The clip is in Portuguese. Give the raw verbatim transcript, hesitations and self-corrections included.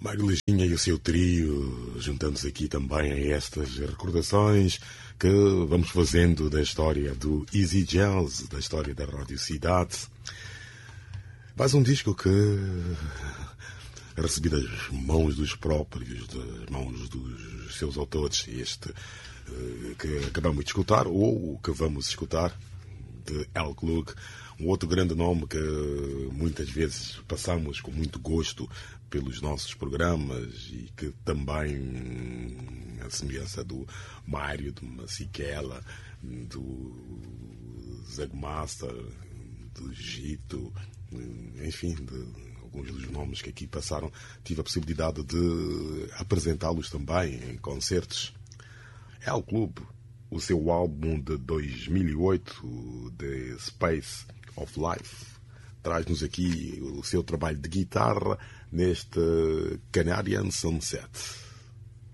Margarida e o seu trio, juntando-se aqui também a estas recordações que vamos fazendo da história do Easy Jazz, da história da Rádio Cidade. Mais um disco que recebi das mãos dos próprios, das mãos dos seus autores, este que acabamos de escutar, ou que vamos escutar, de El Klug, um outro grande nome que muitas vezes passamos com muito gosto pelos nossos programas e que também, a semelhança do Mário, do Massiquela, do Zagmaster, do Gito, enfim, de alguns dos nomes que aqui passaram, tive a possibilidade de apresentá-los também em concertos. El Klug, o seu álbum de dois mil e oito, The Space of Life, traz-nos aqui o seu trabalho de guitarra neste Canadian Sunset.